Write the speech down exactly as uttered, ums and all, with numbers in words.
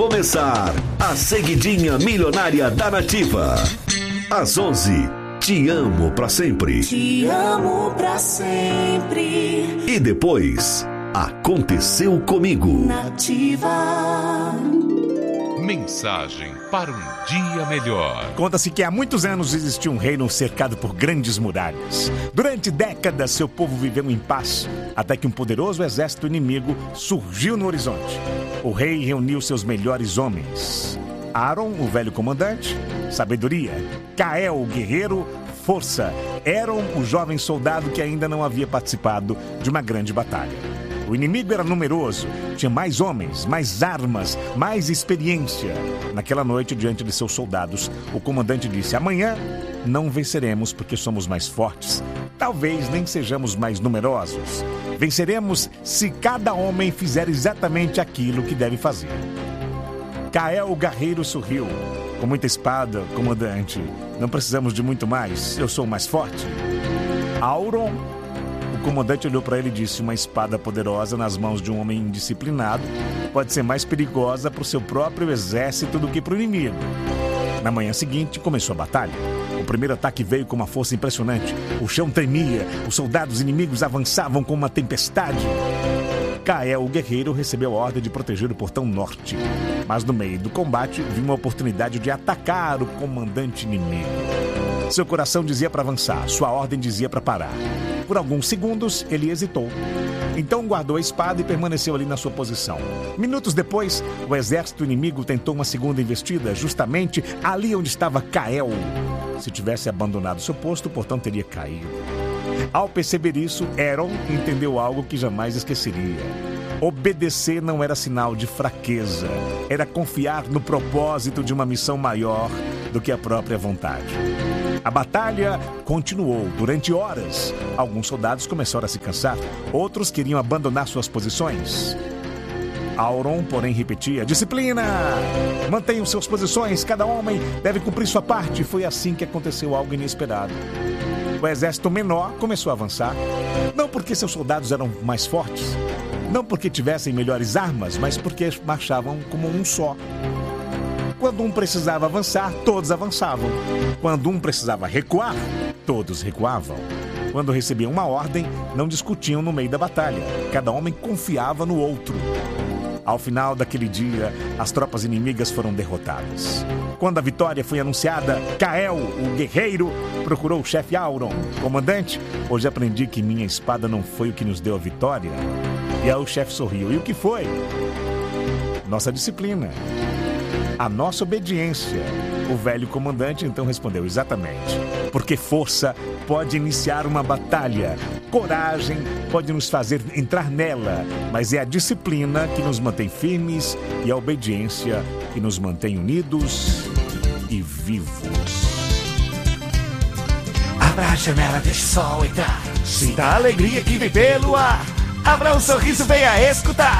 Começar a seguidinha milionária da Nativa. Às onze, te amo pra sempre. Te amo pra sempre. E depois, aconteceu comigo. Nativa. Mensagem para um dia melhor. Conta-se que há muitos anos existiu um reino cercado por grandes muralhas. Durante décadas, seu povo viveu em paz, até que um poderoso exército inimigo surgiu no horizonte. O rei reuniu seus melhores homens: Aaron, o velho comandante; sabedoria; Cael, o guerreiro; força; Eron, o jovem soldado que ainda não havia participado de uma grande batalha. O inimigo era numeroso, tinha mais homens, mais armas, mais experiência. Naquela noite, diante de seus soldados, o comandante disse: amanhã não venceremos porque somos mais fortes. Talvez nem sejamos mais numerosos. Venceremos se cada homem fizer exatamente aquilo que deve fazer. Cael, o guerreiro, sorriu. Com muita espada, comandante, não precisamos de muito mais. Eu sou o mais forte. Auron, o comandante olhou para ele e disse: uma espada poderosa nas mãos de um homem indisciplinado pode ser mais perigosa para o seu próprio exército do que para o inimigo. Na manhã seguinte, começou a batalha. O primeiro ataque veio com uma força impressionante. O chão tremia, os soldados inimigos avançavam com uma tempestade. Cael, o guerreiro, recebeu a ordem de proteger o portão norte. Mas no meio do combate, viu uma oportunidade de atacar o comandante inimigo. Seu coração dizia para avançar, sua ordem dizia para parar. Por alguns segundos, ele hesitou. Então guardou a espada e permaneceu ali na sua posição. Minutos depois, o exército inimigo tentou uma segunda investida, justamente ali onde estava Cael. Se tivesse abandonado seu posto, o portão teria caído. Ao perceber isso, Eron entendeu algo que jamais esqueceria. Obedecer não era sinal de fraqueza, era confiar no propósito de uma missão maior do que a própria vontade. A batalha continuou durante horas. Alguns soldados começaram a se cansar, outros queriam abandonar suas posições. Auron, porém, repetia: disciplina! Mantenham suas posições, cada homem deve cumprir sua parte. Foi assim que aconteceu algo inesperado. O exército menor começou a avançar, não porque seus soldados eram mais fortes, não porque tivessem melhores armas, mas porque marchavam como um só. Quando um precisava avançar, todos avançavam. Quando um precisava recuar, todos recuavam. Quando recebiam uma ordem, não discutiam no meio da batalha. Cada homem confiava no outro. Ao final daquele dia, as tropas inimigas foram derrotadas. Quando a vitória foi anunciada, Cael, o guerreiro, procurou o chefe Auron. Comandante, hoje aprendi que minha espada não foi o que nos deu a vitória. E aí o chefe sorriu. E o que foi? Nossa disciplina. A nossa obediência. O velho comandante então respondeu: exatamente. Porque força pode iniciar uma batalha, coragem pode nos fazer entrar nela, mas é a disciplina que nos mantém firmes e a obediência que nos mantém unidos e vivos. Abra a janela, deixa o sol entrar. Sinta a alegria que vem pelo ar. Abra um sorriso, venha escutar.